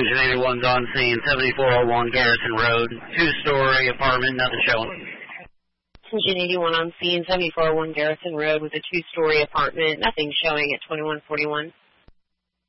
Engine 81's on scene, 7401 Garrison Road, two-story apartment, nothing showing. Engine 81 on scene, 7401 Garrison Road with a two-story apartment, nothing showing at 2141.